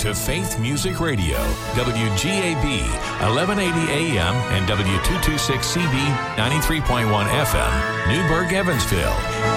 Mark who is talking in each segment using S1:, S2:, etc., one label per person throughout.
S1: to Faith Music Radio, WGAB, 1180 AM and W226CB, 93.1 FM, Newburgh, Evansville.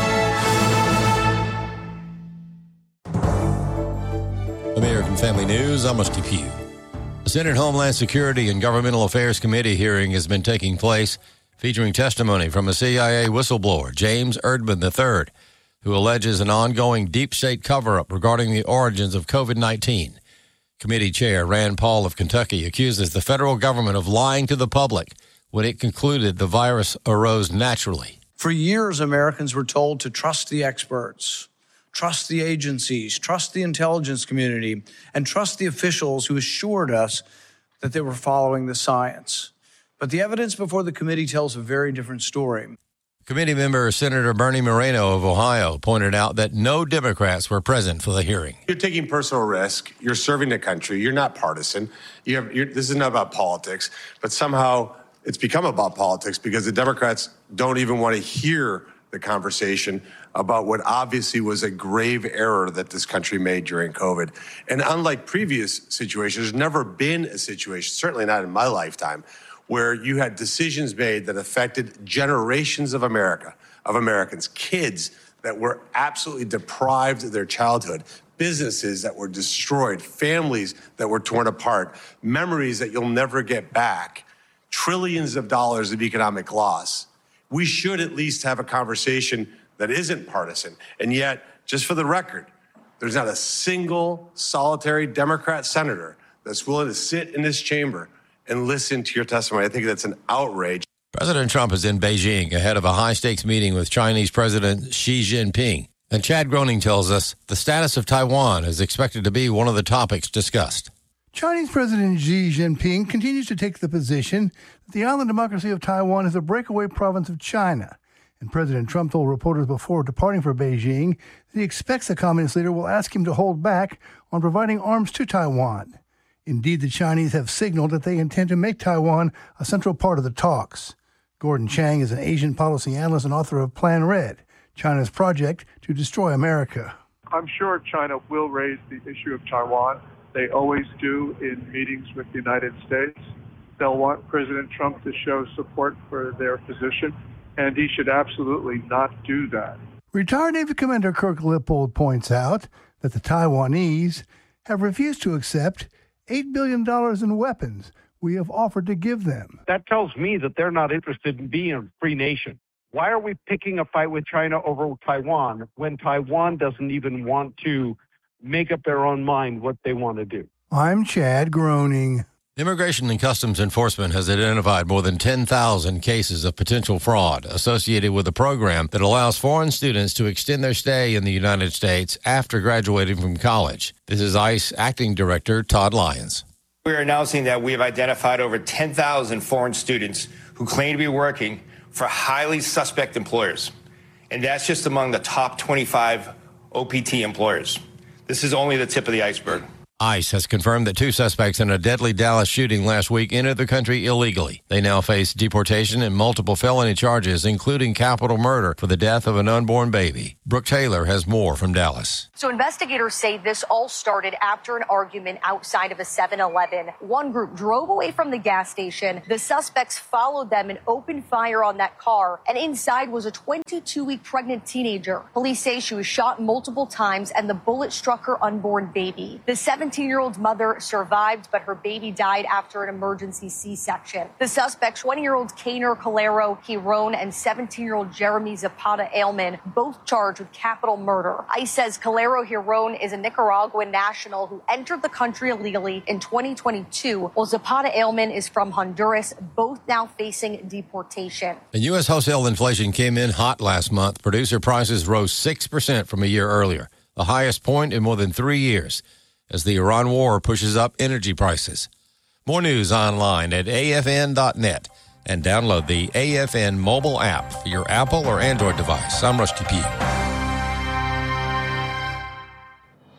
S2: American Family News, I'm Rusty Pugh. The Senate Homeland Security and Governmental Affairs Committee hearing has been taking place, featuring testimony from a CIA whistleblower, James Erdman III, who alleges an ongoing deep state cover-up regarding the origins of COVID-19. Committee Chair Rand Paul of Kentucky accuses the federal government of lying to the public when it concluded the virus arose naturally.
S3: For years, Americans were told to trust the experts, trust the agencies, trust the intelligence community, and trust the officials who assured us that they were following the science. But the evidence before the committee tells a very different story.
S2: Committee member Senator Bernie Moreno of Ohio pointed out that no Democrats were present for the hearing.
S4: You're taking personal risk. You're serving the country. You're not partisan. This is not about politics, but somehow it's become about politics because the Democrats don't even want to hear the conversation about what obviously was a grave error that this country made during COVID. And unlike previous situations, there's never been a situation, certainly not in my lifetime, where you had decisions made that affected generations of Americans, kids that were absolutely deprived of their childhood, businesses that were destroyed, families that were torn apart, memories that you'll never get back, trillions of dollars of economic loss. We should at least have a conversation that isn't partisan. And yet, just for the record, there's not a single solitary Democrat senator that's willing to sit in this chamber and listen to your testimony. I think that's an outrage.
S2: President Trump is in Beijing ahead of a high-stakes meeting with Chinese President Xi Jinping. And Chad Groening tells us the status of Taiwan is expected to be one of the topics discussed.
S5: Chinese President Xi Jinping continues to take the position that the island democracy of Taiwan is a breakaway province of China. And President Trump told reporters before departing for Beijing that he expects the communist leader will ask him to hold back on providing arms to Taiwan. Indeed, the Chinese have signaled that they intend to make Taiwan a central part of the talks. Gordon Chang is an Asian policy analyst and author of Plan Red, China's project to destroy America.
S6: I'm sure China will raise the issue of Taiwan. They always do in meetings with the United States. They'll want President Trump to show support for their position, and he should absolutely not do that.
S5: Retired Navy Commander Kirk Lippold points out that the Taiwanese have refused to accept $8 billion in weapons we have offered to give them.
S7: That tells me that they're not interested in being a free nation. Why are we picking a fight with China over Taiwan when Taiwan doesn't even want to make up their own mind what they want to do?
S5: I'm Chad Groening.
S2: Immigration and Customs Enforcement has identified more than 10,000 cases of potential fraud associated with a program that allows foreign students to extend their stay in the United States after graduating from college. This is ICE Acting Director Todd Lyons.
S8: We are announcing that we have identified over 10,000 foreign students who claim to be working for highly suspect employers. And that's just among the top 25 OPT employers. This is only the tip of the iceberg.
S2: ICE has confirmed that 2 suspects in a deadly Dallas shooting last week entered the country illegally. They now face deportation and multiple felony charges, including capital murder for the death of an unborn baby. Brooke Taylor has more from Dallas.
S9: So investigators say this all started after an argument outside of a 7-Eleven. One group drove away from the gas station. The suspects followed them and opened fire on that car. And inside was a 22-week pregnant teenager. Police say she was shot multiple times and the bullet struck her unborn baby. The 17-year-old mother survived, but her baby died after an emergency C-section. The suspects, 20-year-old Kaner Calero Giron and 17-year-old Jeremy Zapata Ailman, both charged with capital murder. ICE says Calero Giron is a Nicaraguan national who entered the country illegally in 2022, while Zapata Ailman is from Honduras, both now facing deportation.
S2: And U.S. wholesale inflation came in hot last month. Producer prices rose 6% from a year earlier, the highest point in more than 3 years, as the Iran war pushes up energy prices. More news online at afn.net and download the AFN mobile app for your Apple or Android device. I'm Rusty Pugh.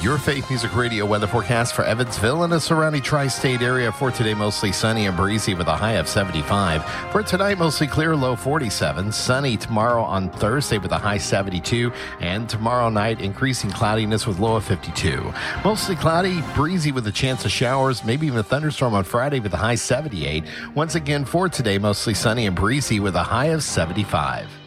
S10: Your Faith Music Radio weather forecast for Evansville and the surrounding tri-state area. For today, mostly sunny and breezy with a high of 75. For tonight, mostly clear, low 47. Sunny tomorrow on Thursday with a high 72. And tomorrow night, increasing cloudiness with low of 52. Mostly cloudy, breezy with a chance of showers, maybe even a thunderstorm on Friday with a high 78. Once again, for today, mostly sunny and breezy with a high of 75.